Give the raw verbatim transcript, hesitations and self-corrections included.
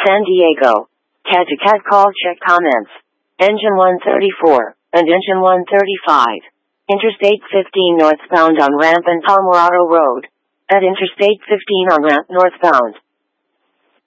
San Diego. Cat to cat call check comments. Engine one thirty-four and engine one thirty-five. Interstate fifteen northbound on ramp and Palmerado Road. At Interstate fifteen on ramp northbound.